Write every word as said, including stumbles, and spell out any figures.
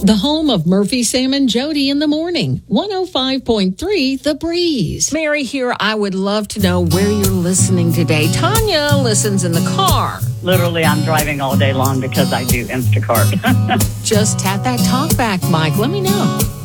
The home of Murphy, Sam, and Jody in the morning. one oh five point three The Breeze. Mary here. I would love to know where you're listening today. Tanya listens in the car. Literally, I'm driving all day long because I do Instacart. Just tap that talk back mic. Let me know.